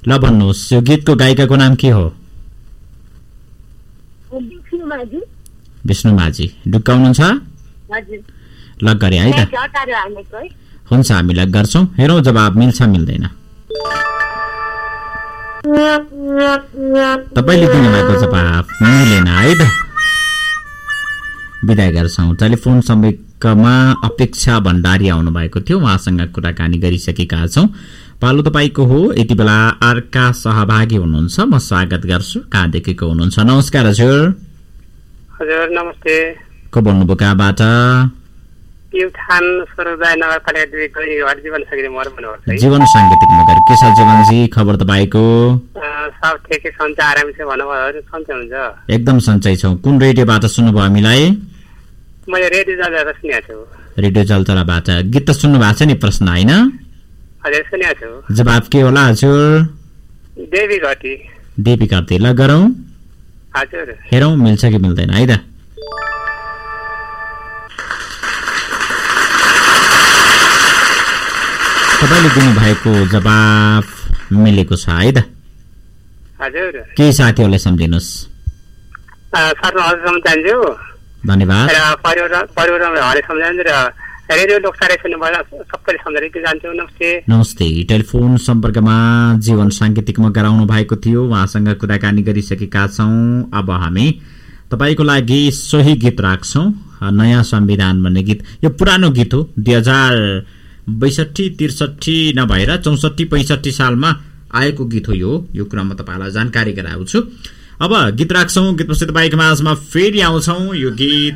ल भन्नुहोस्, यो गीतको गायिकाको नाम के हो? विष्णु माझी। ढुक्क हुनुहुन्छ? लक गरे है त। हुन्छ, हामी लक गर्छौँ। हेरौँ जवाब मिल्छ मिल्दैन। तपाईले दिनुभएको जवाब मिलेन है त। बिदा गर्छौँ। टेलिफोन सम्पर्कमा अपेक्षा भण्डारी आउनु भएको थियो, उहाँसँग कुराकानी गरिसकेका छौँ। पालो तपाईको हो। यति बेला अर्का सहभागी हुनुहुन्छ, म स्वागत गर्छु। कहाँदेखिको हुनुहुन्छ? नमस्कार हजुर। हजुर नमस्ते। को बोल्नुभयो कहाँबाट? जीवन साङ्गीतिक मगर। के छ जीवनजी खबर तपाईँको? एकदम सन्चै छौँ। कुन रेडियोबाट सुन्नुभयो हामीलाई? रेडियो जलचराबाट। गीत त सुन्नु भएको छ नि, प्रश्न होइन? जवाब के होला हजुर? देवी घटी। ल गरौँ, हेरौँ मिल्छ कि मिल्दैन है त। तपाईले दिनुभएको जवाब मिलेको छ है त। केही साथीहरूलाई सम्झिनुहोस्। धन्यवाद। नमस्ते। टेलिफोन सम्पर्कमा जीवन साङ्गीतिक मगर आउनु भएको थियो, उहाँसँग कुराकानी गरिसकेका छौँ। अब हामी तपाईँको लागि सोही गीत राख्छौँ। नयाँ संविधान भन्ने गीत, यो पुरानो गीत हो। 2062-63 नभएर 64-65 सालमा आएको गीत हो यो कुरा म तपाईँलाई जानकारी गराउँछु। अब गीत राख्छौँ। गीतपछि तपाईँको माझमा फेरि आउँछौँ। यो गीत